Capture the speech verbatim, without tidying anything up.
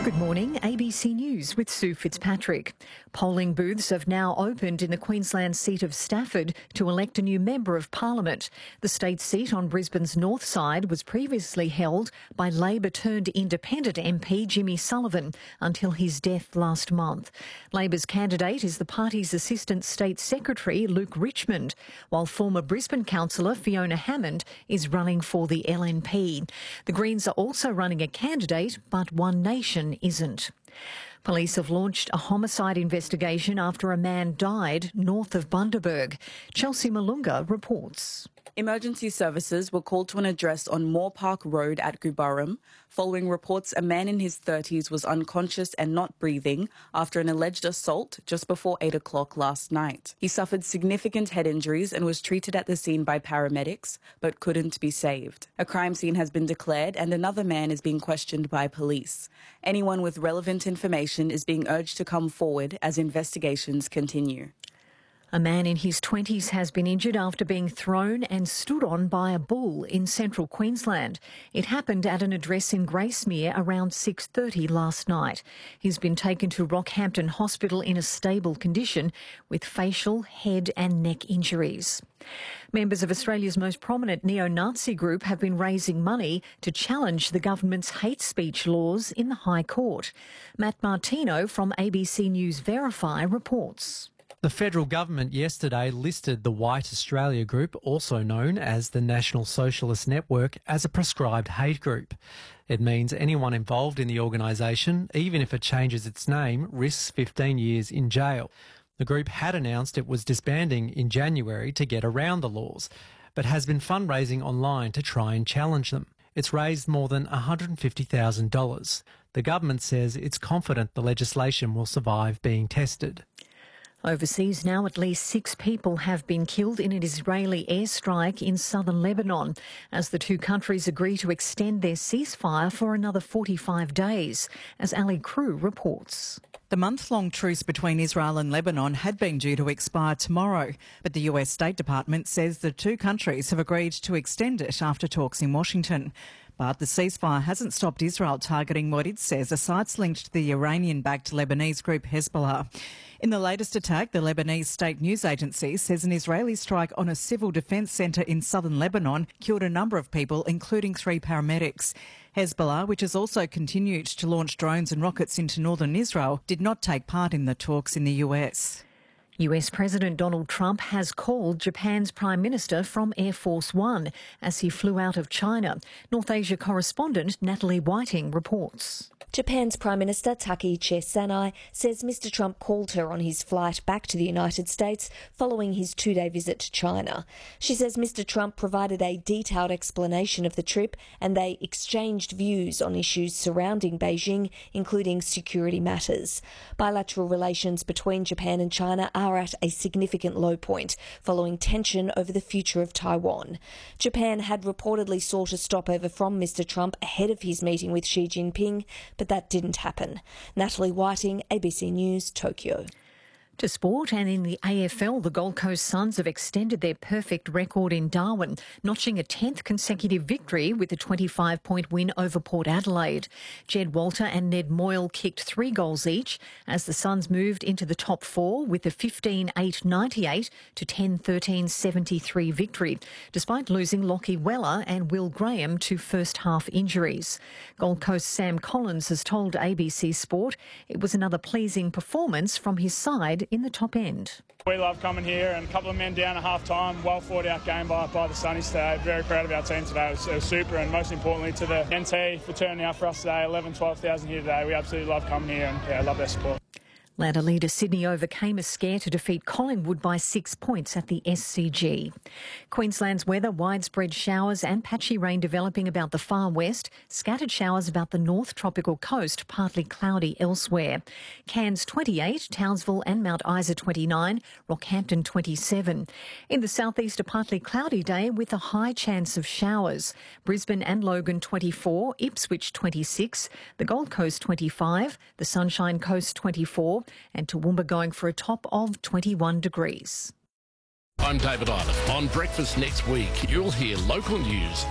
Good morning, A B C News with Sue Fitzpatrick. Polling booths have now opened in the Queensland seat of Stafford to elect a new Member of Parliament. The state seat on Brisbane's north side was previously held by Labor-turned-independent M P Jimmy Sullivan until his death last month. Labor's candidate is the party's Assistant State Secretary Luke Richmond, while former Brisbane councillor Fiona Hammond is running for the L N P. The Greens are also running a candidate, but One Nation isn't. Police have launched a homicide investigation after a man died north of Bundaberg. Chelsea Malunga reports. Emergency services were called to an address on Moore Park Road at Gubaram following reports a man in his thirties was unconscious and not breathing after an alleged assault just before eight o'clock last night. He suffered significant head injuries and was treated at the scene by paramedics, but couldn't be saved. A crime scene has been declared and another man is being questioned by police. Anyone with relevant information is being urged to come forward as investigations continue. A man in his twenties has been injured after being thrown and stood on by a bull in central Queensland. It happened at an address in Gracemere around six thirty last night. He's been taken to Rockhampton Hospital in a stable condition with facial, head and neck injuries. Members of Australia's most prominent neo-Nazi group have been raising money to challenge the government's hate speech laws in the High Court. Matt Martino from A B C News Verify reports. The federal government yesterday listed the White Australia Group, also known as the National Socialist Network, as a proscribed hate group. It means anyone involved in the organisation, even if it changes its name, risks fifteen years in jail. The group had announced it was disbanding in January to get around the laws, but has been fundraising online to try and challenge them. It's raised more than one hundred fifty thousand dollars. The government says it's confident the legislation will survive being tested. Overseas now, at least six people have been killed in an Israeli airstrike in southern Lebanon as the two countries agree to extend their ceasefire for another forty-five days, as Ali Crew reports. The month-long truce between Israel and Lebanon had been due to expire tomorrow, but the U S State Department says the two countries have agreed to extend it after talks in Washington. But the ceasefire hasn't stopped Israel targeting what it says are sites linked to the Iranian-backed Lebanese group Hezbollah. In the latest attack, the Lebanese state news agency says an Israeli strike on a civil defence centre in southern Lebanon killed a number of people, including three paramedics. Hezbollah, which has also continued to launch drones and rockets into northern Israel, did not take part in the talks in the U S. U S President Donald Trump has called Japan's Prime Minister from Air Force One as he flew out of China. North Asia correspondent Natalie Whiting reports. Japan's Prime Minister Takaichi Sanai says Mister Trump called her on his flight back to the United States following his two-day visit to China. She says Mister Trump provided a detailed explanation of the trip and they exchanged views on issues surrounding Beijing, including security matters. Bilateral relations between Japan and China are at a significant low point following tension over the future of Taiwan. Japan had reportedly sought a stopover from Mister Trump ahead of his meeting with Xi Jinping, but that didn't happen. Natalie Whiting, A B C News, Tokyo. To sport, and in the A F L, the Gold Coast Suns have extended their perfect record in Darwin, notching a tenth consecutive victory with a twenty-five point win over Port Adelaide. Jed Walter and Ned Moyle kicked three goals each as the Suns moved into the top four with a fifteen eight ninety-eight to ten thirteen seventy-three victory, despite losing Lockie Weller and Will Graham to first-half injuries. Gold Coast Sam Collins has told A B C Sport it was another pleasing performance from his side in the top end. We love coming here, and a couple of men down at half time. Well fought out game by, by the Sunnies today. Very proud of our team today. It was, it was super, and most importantly to the N T for turning out for us today. eleven, twelve thousand here today. We absolutely love coming here, and yeah, love their support. Ladder leader Sydney overcame a scare to defeat Collingwood by six points at the S C G. Queensland's weather, widespread showers and patchy rain developing about the far west, scattered showers about the north tropical coast, partly cloudy elsewhere. Cairns twenty-eight, Townsville and Mount Isa twenty-nine, Rockhampton twenty-seven. In the southeast, a partly cloudy day with a high chance of showers. Brisbane and Logan twenty-four, Ipswich twenty-six, the Gold Coast twenty-five, the Sunshine Coast twenty-four, and Toowoomba going for a top of twenty-one degrees. I'm David Island. On Breakfast next week, you'll hear local news